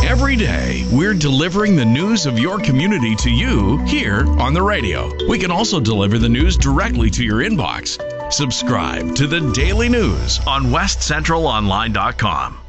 Every day, we're delivering the news of your community to you here on the radio. We can also deliver the news directly to your inbox. Subscribe to the Daily News on westcentralonline.com.